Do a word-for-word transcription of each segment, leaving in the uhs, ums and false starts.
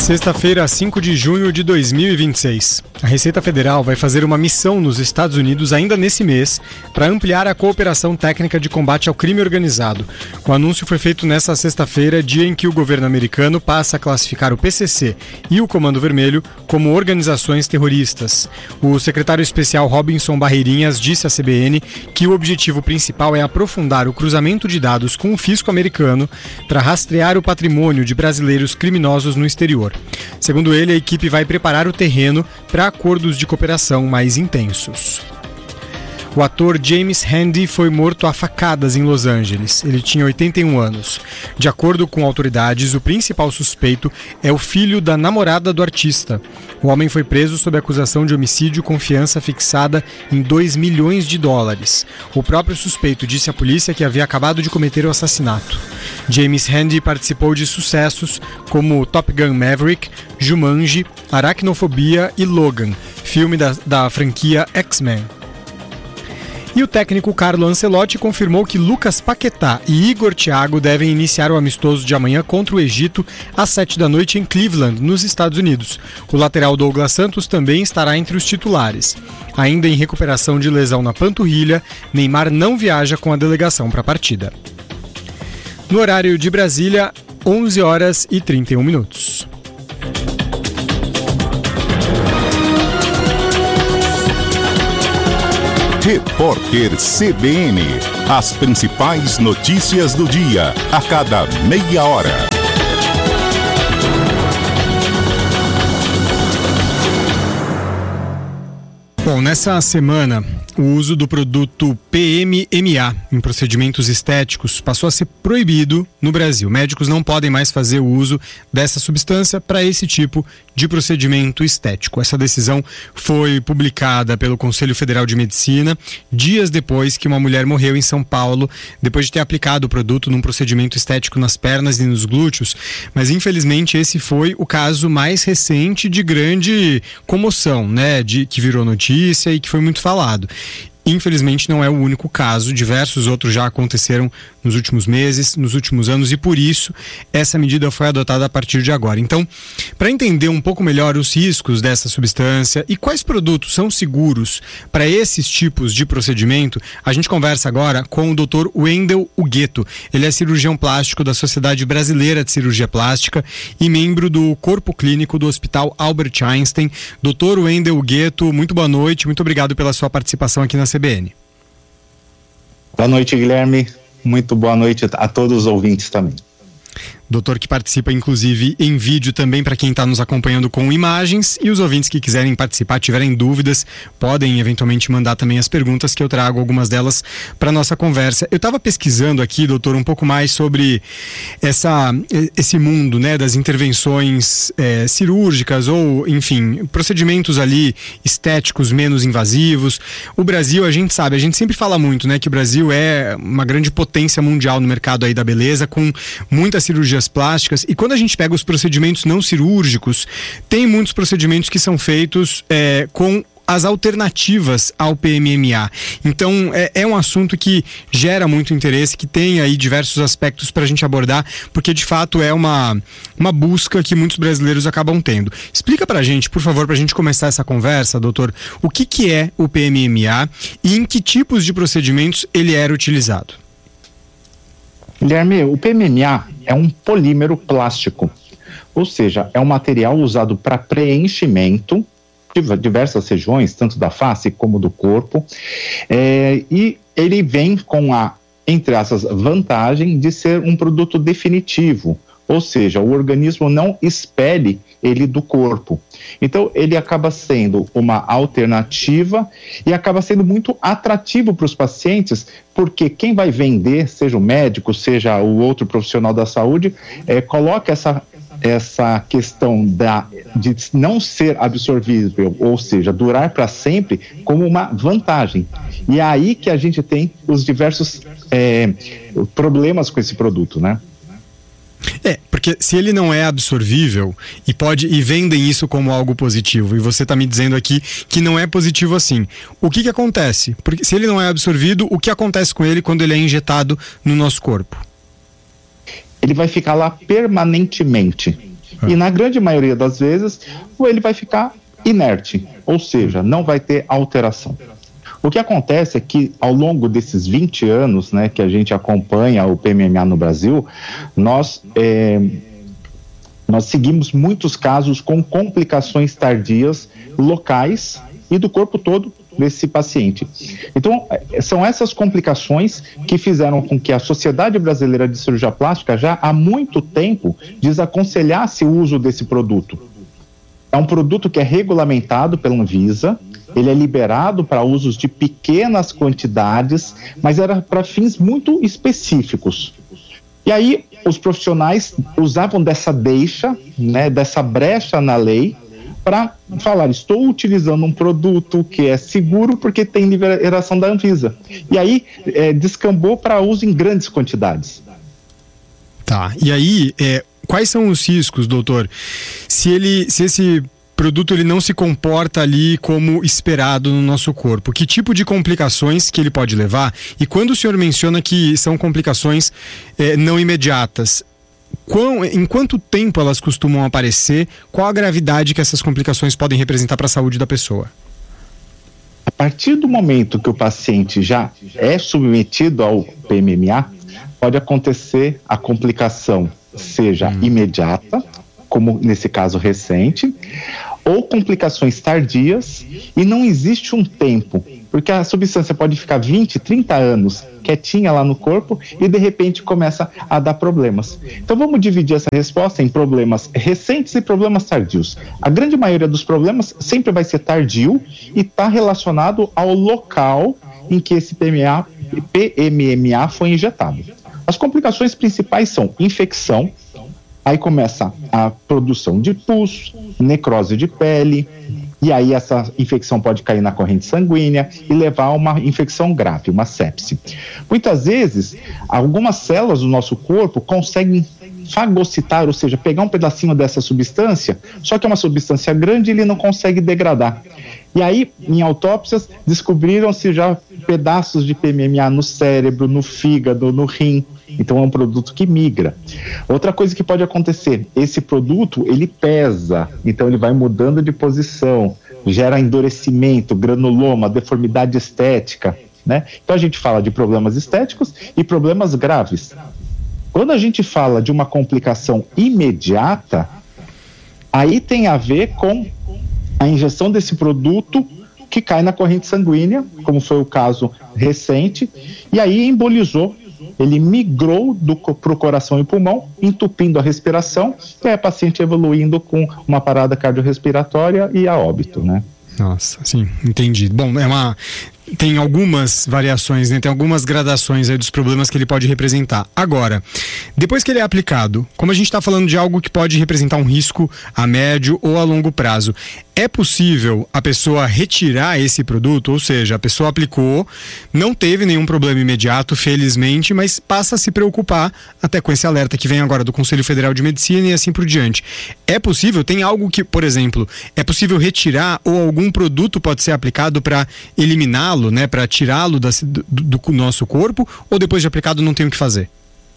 Sexta-feira, cinco de junho de dois mil e vinte e seis. A Receita Federal vai fazer uma missão nos Estados Unidos ainda nesse mês para ampliar a cooperação técnica de combate ao crime organizado. O anúncio foi feito nesta sexta-feira, dia em que o governo americano passa a classificar o P C C e o Comando Vermelho como organizações terroristas. O secretário especial Robinson Barreirinhas disse à C B N que o objetivo principal é aprofundar o cruzamento de dados com o fisco americano para rastrear o patrimônio de brasileiros criminosos no exterior. Segundo ele, a equipe vai preparar o terreno para acordos de cooperação mais intensos. O ator James Handy foi morto a facadas em Los Angeles. Ele tinha oitenta e um anos. De acordo com autoridades, o principal suspeito é o filho da namorada do artista. O homem foi preso sob acusação de homicídio com fiança fixada em dois milhões de dólares. O próprio suspeito disse à polícia que havia acabado de cometer o assassinato. James Handy participou de sucessos como Top Gun Maverick, Jumanji, Aracnofobia e Logan, filme da, da franquia X-Men. E o técnico Carlo Ancelotti confirmou que Lucas Paquetá e Igor Thiago devem iniciar o amistoso de amanhã contra o Egito às sete da noite em Cleveland, nos Estados Unidos. O lateral Douglas Santos também estará entre os titulares. Ainda em recuperação de lesão na panturrilha, Neymar não viaja com a delegação para a partida. No horário de Brasília, onze horas e trinta e um minutos. Repórter C B N. As principais notícias do dia, a cada meia hora. Bom, nessa semana, o uso do produto P M M A em procedimentos estéticos passou a ser proibido no Brasil. Médicos não podem mais fazer o uso dessa substância para esse tipo de procedimento estético. Essa decisão foi publicada pelo Conselho Federal de Medicina dias depois que uma mulher morreu em São Paulo, depois de ter aplicado o produto num procedimento estético nas pernas e nos glúteos. Mas, infelizmente, esse foi o caso mais recente de grande comoção, né, de, que virou notícia e que foi muito falado. Infelizmente não é o único caso, diversos outros já aconteceram nos últimos meses, nos últimos anos, e por isso essa medida foi adotada a partir de agora. Então, para entender um pouco melhor os riscos dessa substância e quais produtos são seguros para esses tipos de procedimento, a gente conversa agora com o doutor Wendel Ugueto. Ele é cirurgião plástico da Sociedade Brasileira de Cirurgia Plástica e membro do Corpo Clínico do Hospital Albert Einstein. doutor Wendel Ugueto, muito boa noite, muito obrigado pela sua participação aqui na C B N. Boa noite, Guilherme. Muito boa noite a todos os ouvintes também. Doutor que participa, inclusive, em vídeo também para quem está nos acompanhando com imagens, e os ouvintes que quiserem participar, tiverem dúvidas, podem eventualmente mandar também as perguntas, que eu trago algumas delas para nossa conversa. Eu estava pesquisando aqui, doutor, um pouco mais sobre essa, esse mundo, né, das intervenções é, cirúrgicas ou, enfim, procedimentos ali estéticos menos invasivos. O Brasil, a gente sabe, a gente sempre fala muito, né, que o Brasil é uma grande potência mundial no mercado aí da beleza, com muitas cirurgias plásticas, e quando a gente pega os procedimentos não cirúrgicos, tem muitos procedimentos que são feitos é, com as alternativas ao P M M A. Então é, é um assunto que gera muito interesse, que tem aí diversos aspectos para a gente abordar, porque de fato é uma, uma busca que muitos brasileiros acabam tendo. Explica pra gente, por favor, pra gente começar essa conversa, doutor, o que, que é o P M M A e em que tipos de procedimentos ele era utilizado? Guilherme, o P M M A é um polímero plástico, ou seja, é um material usado para preenchimento de diversas regiões, tanto da face como do corpo, é, e ele vem com a, entre essas, vantagem de ser um produto definitivo, ou seja, o organismo não expele ele do corpo. Então, ele acaba sendo uma alternativa e acaba sendo muito atrativo para os pacientes, porque quem vai vender, seja o médico, seja o outro profissional da saúde, é, coloca essa, essa questão da, de não ser absorvível, ou seja, durar para sempre, como uma vantagem. E é aí que a gente tem os diversos é, problemas com esse produto, né? É, porque se ele não é absorvível e pode e vendem isso como algo positivo, e você está me dizendo aqui que não é positivo assim, o que que acontece? Porque se ele não é absorvido, o que acontece com ele quando ele é injetado no nosso corpo? Ele vai ficar lá permanentemente. Ah. E na grande maioria das vezes, ele vai ficar inerte, ou seja, não vai ter alteração. O que acontece é que ao longo desses vinte anos, né, que a gente acompanha o P M M A no Brasil, nós, é, nós seguimos muitos casos com complicações tardias locais e do corpo todo desse paciente. Então, são essas complicações que fizeram com que a Sociedade Brasileira de Cirurgia Plástica já há muito tempo desaconselhasse o uso desse produto. É um produto que é regulamentado pela Anvisa, ele é liberado para usos de pequenas quantidades, mas era para fins muito específicos. E aí, os profissionais usavam dessa deixa, né, dessa brecha na lei, para falar, estou utilizando um produto que é seguro porque tem liberação da Anvisa. E aí, é, descambou para uso em grandes quantidades. Tá, e aí, é, quais são os riscos, doutor? Se, ele, se esse produto ele não se comporta ali como esperado no nosso corpo, que tipo de complicações que ele pode levar? E quando o senhor menciona que são complicações é, não imediatas, quão, em quanto tempo elas costumam aparecer? Qual a gravidade que essas complicações podem representar para a saúde da pessoa? A partir do momento que o paciente já é submetido ao P M M A, pode acontecer a complicação, seja hum. imediata, como nesse caso recente, ou complicações tardias, e não existe um tempo, porque a substância pode ficar vinte, trinta anos quietinha lá no corpo e de repente começa a dar problemas. Então vamos dividir essa resposta em problemas recentes e problemas tardios. A grande maioria dos problemas sempre vai ser tardio e está relacionado ao local em que esse P M M A foi injetado. As complicações principais são infecção, aí começa a produção de pus, necrose de pele, e aí essa infecção pode cair na corrente sanguínea e levar a uma infecção grave, uma sepse. Muitas vezes, algumas células do nosso corpo conseguem fagocitar, ou seja, pegar um pedacinho dessa substância, só que é uma substância grande e ele não consegue degradar. E aí, em autópsias, descobriram-se já pedaços de P M M A no cérebro, no fígado, no rim. Então é um produto que migra. Outra coisa que pode acontecer, esse produto ele pesa, então ele vai mudando de posição, gera endurecimento, granuloma, deformidade estética, né? Então a gente fala de problemas estéticos e problemas graves. Quando a gente fala de uma complicação imediata, aí tem a ver com a injeção desse produto que cai na corrente sanguínea, como foi o caso recente, e aí embolizou. Ele migrou para o coração e pulmão, entupindo a respiração, e aí a paciente evoluindo com uma parada cardiorrespiratória e a óbito, né? Nossa, sim, entendi. Bom, é uma... tem algumas variações, né? Tem algumas gradações aí dos problemas que ele pode representar. Agora, depois que ele é aplicado, como a gente está falando de algo que pode representar um risco a médio ou a longo prazo, é possível a pessoa retirar esse produto? Ou seja, a pessoa aplicou, não teve nenhum problema imediato, felizmente, mas passa a se preocupar, até com esse alerta que vem agora do Conselho Federal de Medicina e assim por diante. É possível? Tem algo que, por exemplo, é possível retirar ou algum produto pode ser aplicado para eliminá-lo, né, para tirá-lo da, do, do nosso corpo, ou depois de aplicado não tem o que fazer?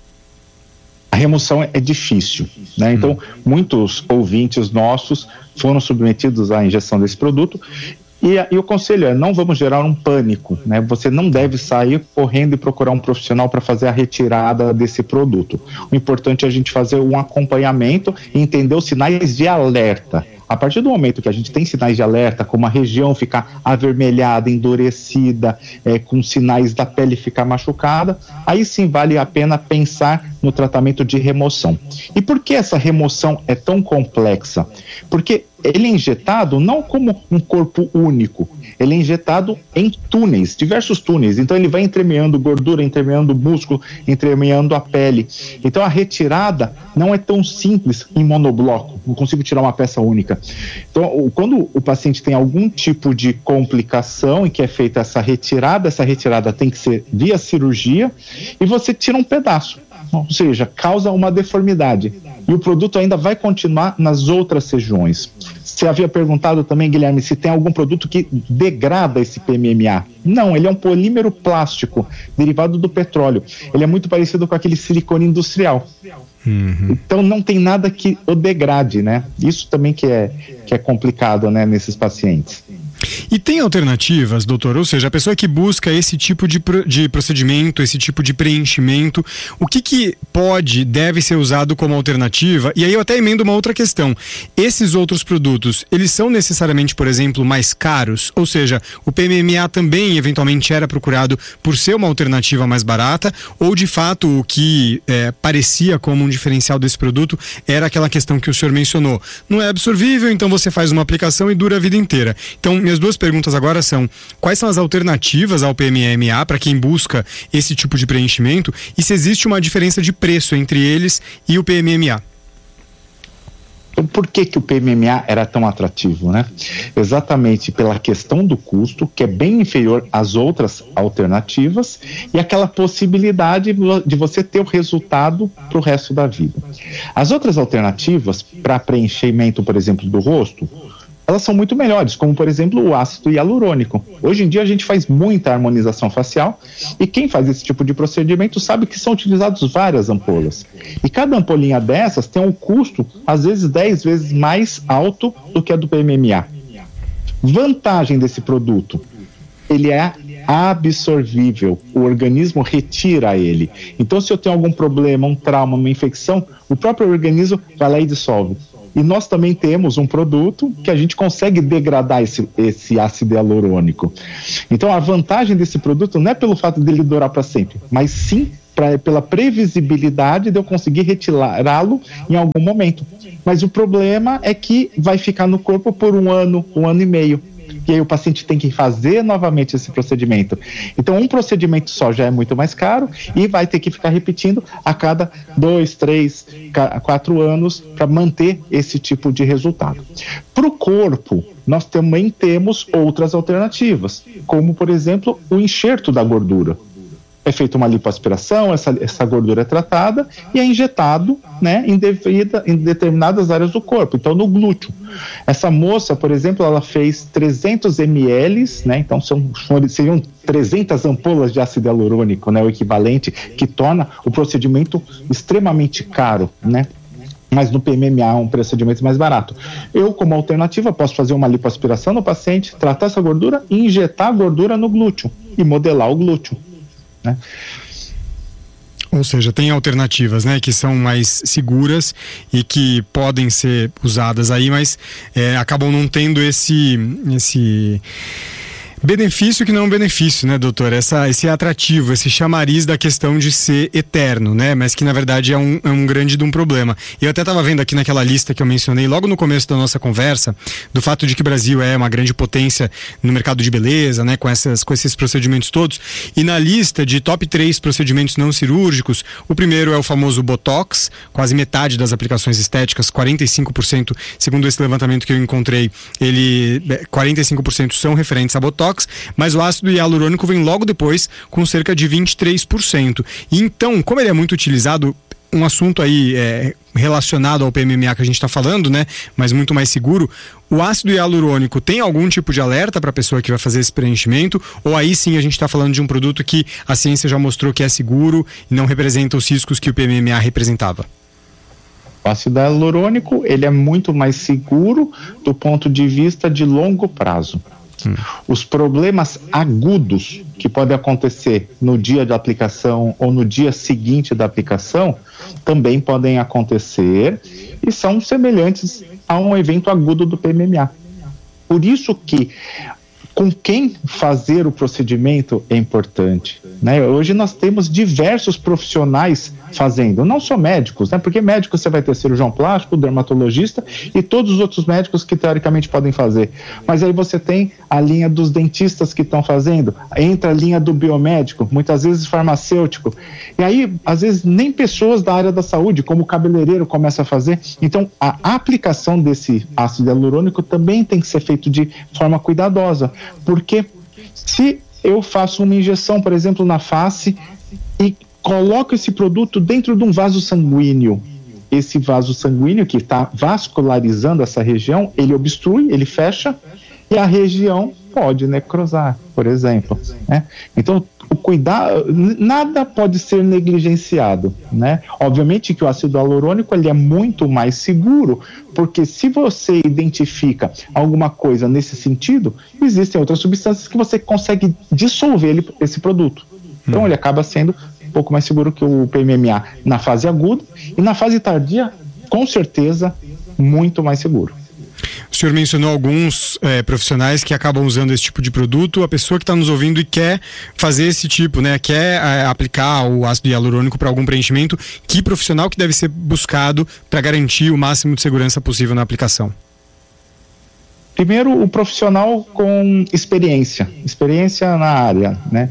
A remoção é, é difícil, né? Então, hum. muitos ouvintes nossos foram submetidos à injeção desse produto e, e o conselho é, não vamos gerar um pânico, né? Você não deve sair correndo e procurar um profissional para fazer a retirada desse produto. O importante é a gente fazer um acompanhamento e entender os sinais de alerta. A partir do momento que a gente tem sinais de alerta, como a região ficar avermelhada, endurecida, é, com sinais da pele ficar machucada, aí sim vale a pena pensar no tratamento de remoção. E por que essa remoção é tão complexa? Porque ele é injetado não como um corpo único, ele é injetado em túneis, diversos túneis. Então ele vai entremeando gordura, entremeando músculo, entremeando a pele. Então a retirada não é tão simples em monobloco, não consigo tirar uma peça única. Então quando o paciente tem algum tipo de complicação em que é feita essa retirada, essa retirada tem que ser via cirurgia e você tira um pedaço. Ou seja, causa uma deformidade. E o produto ainda vai continuar nas outras regiões. Você havia perguntado também, Guilherme, se tem algum produto que degrada esse P M M A. Não, ele é um polímero plástico derivado do petróleo. Ele é muito parecido com aquele silicone industrial. Uhum. Então não tem nada que o degrade, né? Isso também que é, que é complicado, né, nesses pacientes. E tem alternativas, doutor? Ou seja, a pessoa que busca esse tipo de, pro, de procedimento, esse tipo de preenchimento, o que que pode, deve ser usado como alternativa? E aí eu até emendo uma outra questão. Esses outros produtos, eles são necessariamente, por exemplo, mais caros? Ou seja, o P M M A também eventualmente era procurado por ser uma alternativa mais barata? Ou de fato o que é, parecia como um diferencial desse produto era aquela questão que o senhor mencionou? Não é absorvível, então você faz uma aplicação e dura a vida inteira. Então, minhas duas perguntas agora são: quais são as alternativas ao P M M A para quem busca esse tipo de preenchimento e se existe uma diferença de preço entre eles e o P M M A? Então, por que que o P M M A era tão atrativo, né? Exatamente pela questão do custo, que é bem inferior às outras alternativas, e aquela possibilidade de você ter o resultado para o resto da vida. As outras alternativas para preenchimento, por exemplo, do rosto, elas são muito melhores, como por exemplo o ácido hialurônico. Hoje em dia a gente faz muita harmonização facial e quem faz esse tipo de procedimento sabe que são utilizadas várias ampolas. E cada ampolinha dessas tem um custo, às vezes dez vezes mais alto do que a do P M M A. Vantagem desse produto: ele é absorvível, o organismo retira ele. Então, se eu tenho algum problema, um trauma, uma infecção, o próprio organismo vai lá e dissolve. E nós também temos um produto que a gente consegue degradar esse, esse ácido hialurônico. Então, a vantagem desse produto não é pelo fato dele durar para sempre, mas sim pra, pela previsibilidade de eu conseguir retirá-lo em algum momento. Mas o problema é que vai ficar no corpo por um ano, um ano e meio. E aí o paciente tem que fazer novamente esse procedimento. Então, um procedimento só já é muito mais caro e vai ter que ficar repetindo a cada dois, três, quatro anos para manter esse tipo de resultado. Para o corpo, nós também temos outras alternativas, como, por exemplo, o enxerto da gordura. É feita uma lipoaspiração, essa, essa gordura é tratada e é injetado, né, em, devida, em determinadas áreas do corpo, então no glúteo. Essa moça, por exemplo, ela fez trezentos mililitros, né, então são, seriam trezentas ampolas de ácido hialurônico, né, o equivalente, que torna o procedimento extremamente caro, né. Mas no P M M A é um procedimento mais barato. Eu, como alternativa, posso fazer uma lipoaspiração no paciente, tratar essa gordura e injetar a gordura no glúteo e modelar o glúteo. Né? Ou seja, tem alternativas, né, que são mais seguras e que podem ser usadas aí, mas é, acabam não tendo esse, esse benefício que não é um benefício, né, doutor? Essa, esse atrativo, esse chamariz da questão de ser eterno, né? Mas que na verdade é um, é um grande de um problema. Eu até estava vendo aqui naquela lista que eu mencionei logo no começo da nossa conversa, do fato de que o Brasil é uma grande potência no mercado de beleza, né? Com, essas, com esses procedimentos todos. E na lista de top três procedimentos não cirúrgicos, o primeiro é o famoso Botox, quase metade das aplicações estéticas, quarenta e cinco por cento, segundo esse levantamento que eu encontrei, ele, quarenta e cinco por cento são referentes a Botox, mas o ácido hialurônico vem logo depois com cerca de vinte e três por cento. E então, como ele é muito utilizado, um assunto aí é, relacionado ao P M M A que a gente está falando, né, mas muito mais seguro, o ácido hialurônico tem algum tipo de alerta para a pessoa que vai fazer esse preenchimento, ou aí sim a gente está falando de um produto que a ciência já mostrou que é seguro e não representa os riscos que o P M M A representava? O ácido hialurônico, ele é muito mais seguro do ponto de vista de longo prazo. Hum. Os problemas agudos que podem acontecer no dia da aplicação ou no dia seguinte da aplicação também podem acontecer e são semelhantes a um evento agudo do P M M A. Por isso que com quem fazer o procedimento é importante, né? Hoje nós temos diversos profissionais fazendo, não só médicos, né? Porque médico você vai ter cirurgião plástico, dermatologista e todos os outros médicos que teoricamente podem fazer. Mas aí você tem a linha dos dentistas que estão fazendo, entra a linha do biomédico, muitas vezes farmacêutico. E aí, às vezes, nem pessoas da área da saúde, como o cabeleireiro, começa a fazer. Então, a aplicação desse ácido hialurônico também tem que ser feito de forma cuidadosa. Porque se eu faço uma injeção, por exemplo, na face e coloco esse produto dentro de um vaso sanguíneo, esse vaso sanguíneo que está vascularizando essa região, ele obstrui, ele fecha e a região pode necrosar, por exemplo, né? Então, o cuidado, nada pode ser negligenciado, né? Obviamente que o ácido hialurônico ele é muito mais seguro, porque se você identifica alguma coisa nesse sentido, existem outras substâncias que você consegue dissolver ele, esse produto. Então hum. ele acaba sendo um pouco mais seguro que o P M M A na fase aguda, e na fase tardia, com certeza, muito mais seguro. O senhor mencionou alguns é, profissionais que acabam usando esse tipo de produto. A pessoa que está nos ouvindo e quer fazer esse tipo, né, quer é, aplicar o ácido hialurônico para algum preenchimento, que profissional que deve ser buscado para garantir o máximo de segurança possível na aplicação? Primeiro, o profissional com experiência, experiência na área, né?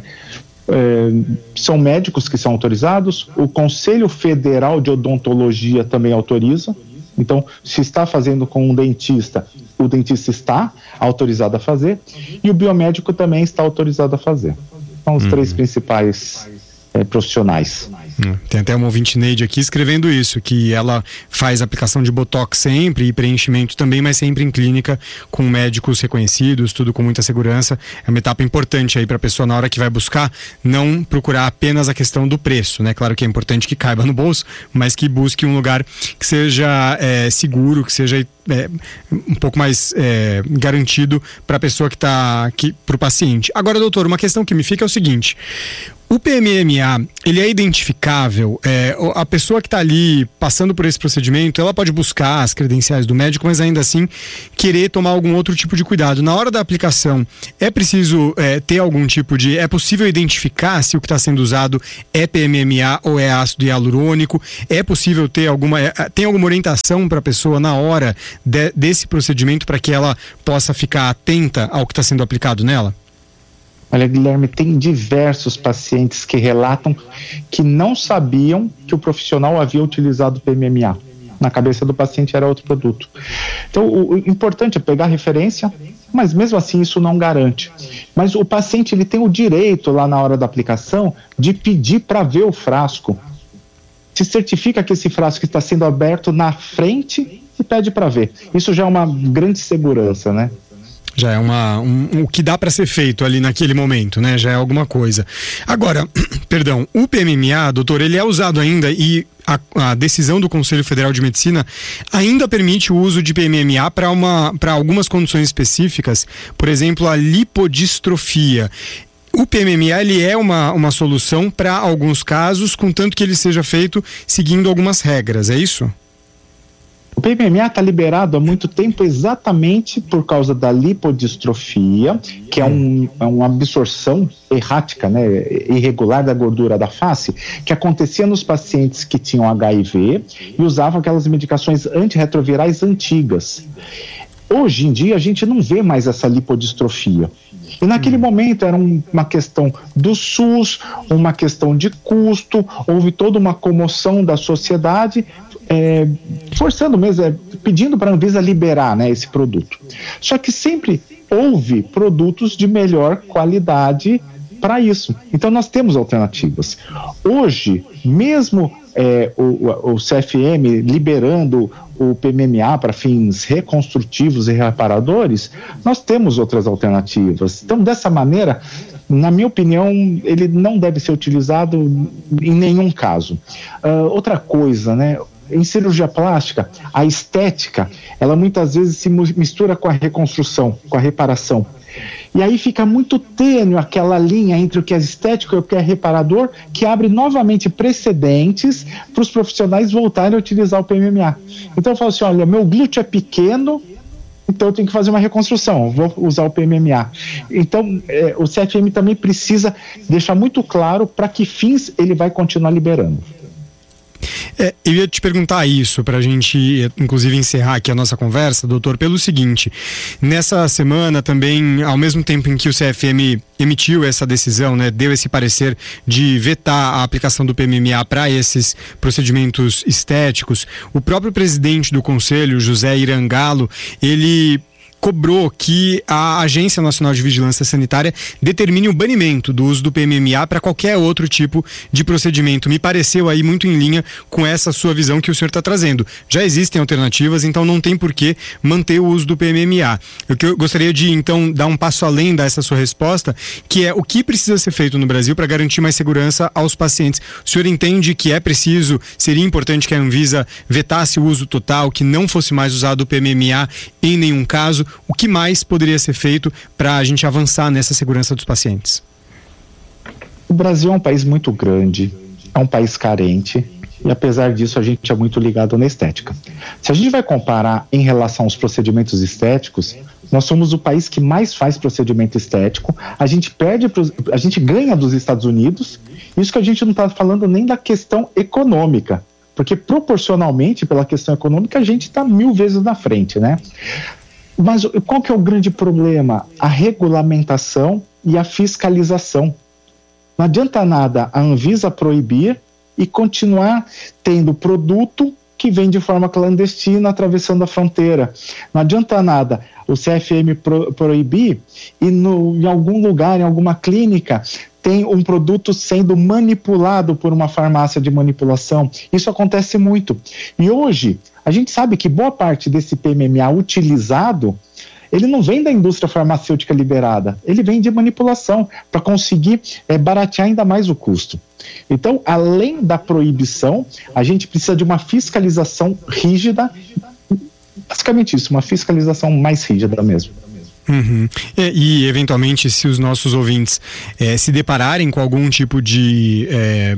É, são médicos que são autorizados, o Conselho Federal de Odontologia também autoriza. Então, se está fazendo com um dentista, o dentista está autorizado a fazer, e o biomédico também está autorizado a fazer. São os uhum. três principais é, profissionais. Tem até uma ouvinte Neide aqui escrevendo isso, que ela faz aplicação de botox sempre e preenchimento também, mas sempre em clínica com médicos reconhecidos, tudo com muita segurança. É uma etapa importante aí para a pessoa, na hora que vai buscar, não procurar apenas a questão do preço, né? Claro que é importante que caiba no bolso, mas que busque um lugar que seja é, seguro, que seja é, um pouco mais é, garantido para a pessoa que está, que, para o paciente. Agora, doutor, uma questão que me fica é o seguinte: o P M M A, ele é identificável? É, a pessoa que está ali passando por esse procedimento, ela pode buscar as credenciais do médico, mas ainda assim querer tomar algum outro tipo de cuidado. Na hora da aplicação, é preciso é, ter algum tipo de... É possível identificar se o que está sendo usado é P M M A ou é ácido hialurônico? É possível ter alguma... É, tem alguma orientação para a pessoa na hora de, desse procedimento para que ela possa ficar atenta ao que está sendo aplicado nela? Olha, Guilherme, tem diversos pacientes que relatam que não sabiam que o profissional havia utilizado o P M M A. Na cabeça do paciente era outro produto. Então, o importante é pegar a referência, mas mesmo assim isso não garante. Mas o paciente ele tem o direito, lá na hora da aplicação, de pedir para ver o frasco. Se certifica que esse frasco está sendo aberto na frente e pede para ver. Isso já é uma grande segurança, né? Já é uma, um, o que dá para ser feito ali naquele momento, né? Já é alguma coisa. Agora, perdão, o P M M A, doutor, ele é usado ainda e a, a decisão do Conselho Federal de Medicina ainda permite o uso de P M M A para uma, para algumas condições específicas, por exemplo, a lipodistrofia. O P M M A ele é uma, uma solução para alguns casos, contanto que ele seja feito seguindo algumas regras, é isso? O P M M A está liberado há muito tempo exatamente por causa da lipodistrofia, que é, um, é uma absorção errática, né, irregular da gordura da face, que acontecia nos pacientes que tinham H I V e usavam aquelas medicações antirretrovirais antigas. Hoje em dia a gente não vê mais essa lipodistrofia. E naquele momento era um, uma questão do SUS, uma questão de custo, houve toda uma comoção da sociedade, é, forçando mesmo, é, pedindo para a Anvisa liberar, né, esse produto. Só que sempre houve produtos de melhor qualidade para isso. Então nós temos alternativas. Hoje, mesmo é, o, o C F M liberando o P M M A para fins reconstrutivos e reparadores, nós temos outras alternativas. Então, dessa maneira, na minha opinião, ele não deve ser utilizado em nenhum caso. Uh, outra coisa, né? Em cirurgia plástica, a estética, ela muitas vezes se mistura com a reconstrução, com a reparação. E aí fica muito tênue aquela linha entre o que é estético e o que é reparador, que abre novamente precedentes para os profissionais voltarem a utilizar o P M M A. Então eu falo assim, olha, meu glúteo é pequeno, então eu tenho que fazer uma reconstrução, vou usar o P M M A. Então é, o C F M também precisa deixar muito claro para que fins ele vai continuar liberando. É, eu ia te perguntar isso para a gente, inclusive, encerrar aqui a nossa conversa, doutor, pelo seguinte: nessa semana também, ao mesmo tempo em que o C F M emitiu essa decisão, né, deu esse parecer de vetar a aplicação do P M M A para esses procedimentos estéticos, o próprio presidente do conselho, José Irangalo, ele cobrou que a Agência Nacional de Vigilância Sanitária determine o banimento do uso do P M M A para qualquer outro tipo de procedimento. Me pareceu aí muito em linha com essa sua visão que o senhor está trazendo. Já existem alternativas, então não tem por que manter o uso do P M M A. Eu, que eu gostaria de, então, dar um passo além dessa sua resposta, que é o que precisa ser feito no Brasil para garantir mais segurança aos pacientes. O senhor entende que é preciso, seria importante que a Anvisa vetasse o uso total, que não fosse mais usado o P M M A em nenhum caso? O que mais poderia ser feito para a gente avançar nessa segurança dos pacientes? O Brasil é um país muito grande, é um país carente, e apesar disso a gente é muito ligado na estética. Se a gente vai comparar em relação aos procedimentos estéticos, nós somos o país que mais faz procedimento estético, a gente perde, a gente ganha dos Estados Unidos, isso que a gente não está falando nem da questão econômica, porque proporcionalmente pela questão econômica a gente está mil vezes na frente, né? Mas qual que é o grande problema? A regulamentação e a fiscalização. Não adianta nada a Anvisa proibir e continuar tendo produto que vem de forma clandestina atravessando a fronteira. Não adianta nada o C F M pro, proibir e no, em algum lugar, em alguma clínica, tem um produto sendo manipulado por uma farmácia de manipulação. Isso acontece muito. E hoje, a gente sabe que boa parte desse P M M A utilizado, ele não vem da indústria farmacêutica liberada, ele vem de manipulação para conseguir é, baratear ainda mais o custo. Então, além da proibição, a gente precisa de uma fiscalização rígida, basicamente isso, uma fiscalização mais rígida mesmo. Uhum. E, e, eventualmente, se os nossos ouvintes eh, se depararem com algum tipo de, eh,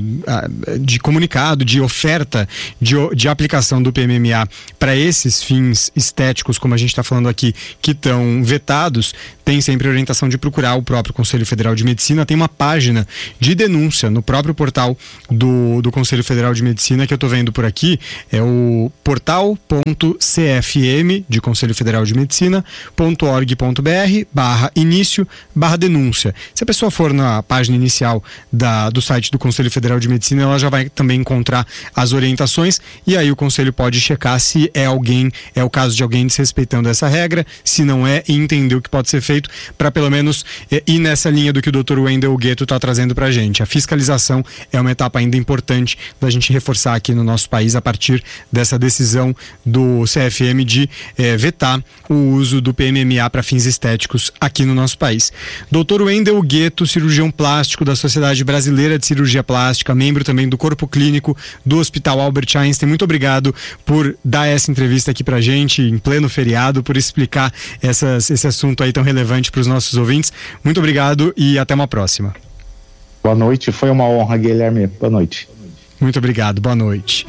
de comunicado, de oferta, de, de aplicação do P M M A para esses fins estéticos, como a gente está falando aqui, que estão vetados, tem sempre a orientação de procurar o próprio Conselho Federal de Medicina. Tem uma página de denúncia no próprio portal do, do Conselho Federal de Medicina, que eu estou vendo por aqui, é o portal ponto c f m de Conselho Federal de Medicina ponto org ponto br barra início barra denúncia. Se a pessoa for na página inicial da, do site do Conselho Federal de Medicina, ela já vai também encontrar as orientações, e aí o Conselho pode checar se é alguém, é o caso de alguém desrespeitando essa regra, se não é, e entender o que pode ser feito para pelo menos é, ir nessa linha do que o doutor Wendel Gueto está trazendo para a gente. A fiscalização é uma etapa ainda importante da gente reforçar aqui no nosso país a partir dessa decisão do C F M de é, vetar o uso do P M M A para fins estéticos aqui no nosso país. doutor Wendel Gueto, cirurgião plástico da Sociedade Brasileira de Cirurgia Plástica, membro também do Corpo Clínico do Hospital Albert Einstein. Muito obrigado por dar essa entrevista aqui pra gente em pleno feriado, por explicar essas, esse assunto aí tão relevante para os nossos ouvintes. Muito obrigado e até uma próxima. Boa noite, foi uma honra, Guilherme. Boa noite. Muito obrigado, boa noite.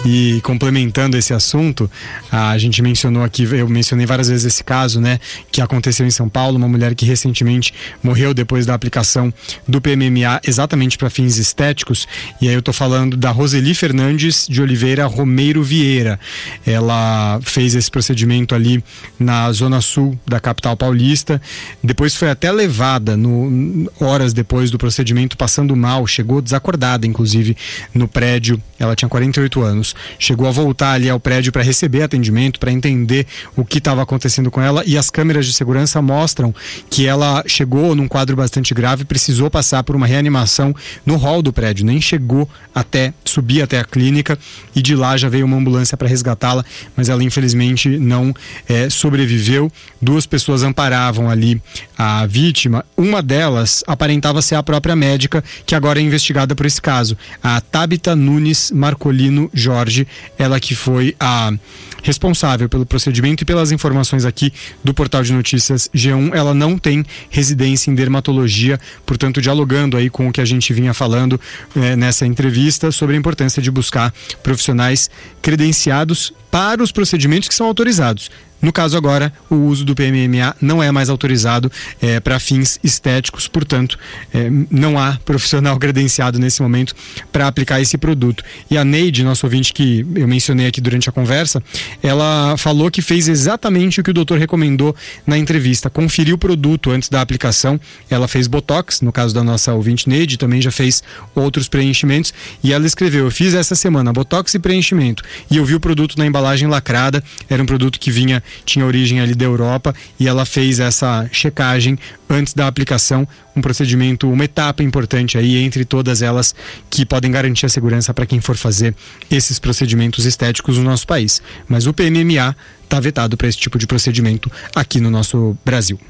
E complementando esse assunto, a gente mencionou aqui, eu mencionei várias vezes esse caso, né, que aconteceu em São Paulo, uma mulher que recentemente morreu depois da aplicação do P M M A exatamente para fins estéticos, e aí eu tô falando da Roseli Fernandes de Oliveira Romeiro Vieira. Ela fez esse procedimento ali na zona sul da capital paulista, depois foi até levada, no, horas depois do procedimento, passando mal, chegou desacordada, inclusive, no prédio. Ela tinha quarenta e oito anos, chegou a voltar ali ao prédio para receber atendimento, para entender o que estava acontecendo com ela, e as câmeras de segurança mostram que ela chegou num quadro bastante grave, precisou passar por uma reanimação no hall do prédio, nem chegou até subir até a clínica, e de lá já veio uma ambulância para resgatá-la, mas ela infelizmente não é, sobreviveu. Duas pessoas amparavam ali a vítima, uma delas aparentava ser a própria médica que agora é investigada por esse caso, a Tabita Nunes Marcolino Jorge, ela que foi a responsável pelo procedimento. E pelas informações aqui do portal de notícias G um, ela não tem residência em dermatologia, portanto dialogando aí com o que a gente vinha falando eh, nessa entrevista sobre a importância de buscar profissionais credenciados para os procedimentos que são autorizados. No caso agora, o uso do P M M A não é mais autorizado é, para fins estéticos, portanto, é, não há profissional credenciado nesse momento para aplicar esse produto. E a Neide, nosso ouvinte que eu mencionei aqui durante a conversa, ela falou que fez exatamente o que o doutor recomendou na entrevista, conferiu o produto antes da aplicação. Ela fez Botox, no caso da nossa ouvinte Neide, também já fez outros preenchimentos, e ela escreveu: eu fiz essa semana Botox e preenchimento, e eu vi o produto na embalagem lacrada, era um produto que vinha tinha origem ali da Europa, e ela fez essa checagem antes da aplicação, um procedimento, uma etapa importante aí entre todas elas que podem garantir a segurança para quem for fazer esses procedimentos estéticos no nosso país. Mas o P M M A está vetado para esse tipo de procedimento aqui no nosso Brasil.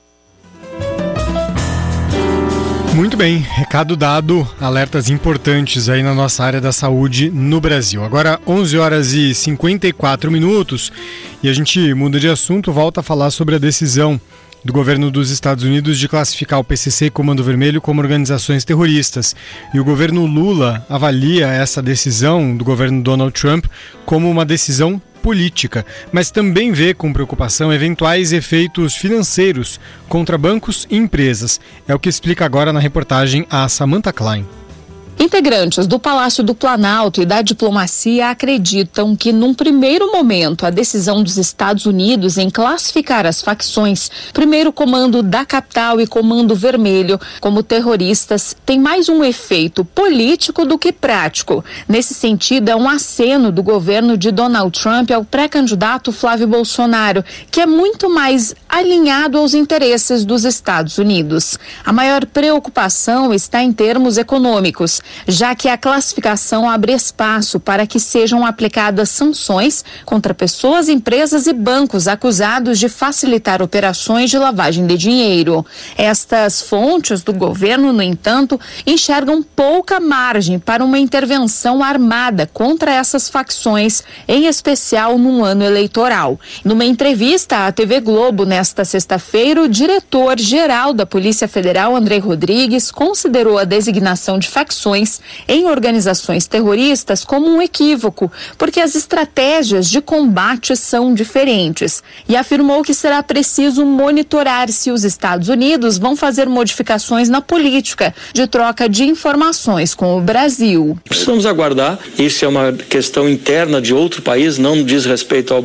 Muito bem, recado dado, alertas importantes aí na nossa área da saúde no Brasil. Agora onze horas e cinquenta e quatro minutos e a gente muda de assunto, volta a falar sobre a decisão do governo dos Estados Unidos de classificar o P C C e Comando Vermelho como organizações terroristas. E o governo Lula avalia essa decisão do governo Donald Trump como uma decisão política, mas também vê com preocupação eventuais efeitos financeiros contra bancos e empresas. É o que explica agora na reportagem a Samantha Klein. Integrantes do Palácio do Planalto e da diplomacia acreditam que, num primeiro momento, a decisão dos Estados Unidos em classificar as facções, primeiro Comando da Capital e Comando Vermelho, como terroristas, tem mais um efeito político do que prático. Nesse sentido, é um aceno do governo de Donald Trump ao pré-candidato Flávio Bolsonaro, que é muito mais alinhado aos interesses dos Estados Unidos. A maior preocupação está em termos econômicos, já que a classificação abre espaço para que sejam aplicadas sanções contra pessoas, empresas e bancos acusados de facilitar operações de lavagem de dinheiro. Estas fontes do governo, no entanto, enxergam pouca margem para uma intervenção armada contra essas facções, em especial num ano eleitoral. Numa entrevista à T V Globo nesta sexta-feira, o diretor-geral da Polícia Federal, Andrei Rodrigues, considerou a designação de facções em organizações terroristas como um equívoco, porque as estratégias de combate são diferentes, e afirmou que será preciso monitorar se os Estados Unidos vão fazer modificações na política de troca de informações com o Brasil. Precisamos aguardar, isso é uma questão interna de outro país, não diz respeito ao